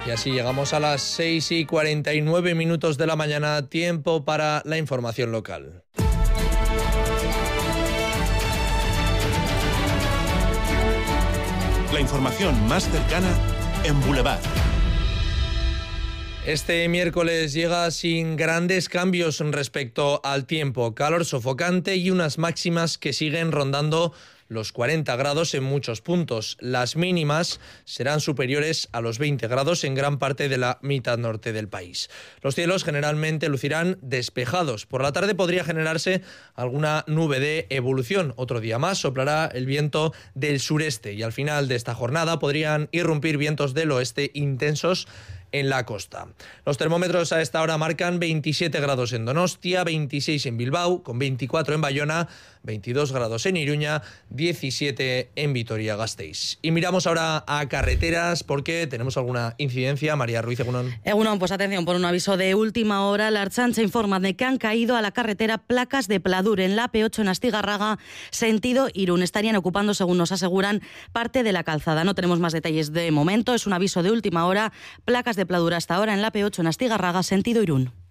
Y así llegamos a las 6:49 de la mañana, tiempo para la información local. La información más cercana en Boulevard. Este miércoles llega sin grandes cambios respecto al tiempo. Calor sofocante y unas máximas que siguen rondando los 40 grados en muchos puntos. Las mínimas serán superiores a los 20 grados en gran parte de la mitad norte del país. Los cielos generalmente lucirán despejados. Por la tarde podría generarse alguna nube de evolución. Otro día más soplará el viento del sureste y al final de esta jornada podrían irrumpir vientos del oeste intensos en la costa. Los termómetros a esta hora marcan 27 grados en Donostia, 26 en Bilbao, con 24 en Bayona, 22 grados en Iruña, 17 en Vitoria-Gasteiz. Y miramos ahora a carreteras porque tenemos alguna incidencia. María Ruiz, Egunon. Egunon, pues atención, por un aviso de última hora, la Ertzaintza informa de que han caído a la carretera placas de Pladur en la AP8 en Astigarraga, sentido Irún. Estarían ocupando, según nos aseguran, parte de la calzada. No tenemos más detalles de momento, es un aviso de última hora, placas de Pladur hasta ahora en la AP8 en Astigarraga, sentido Irún.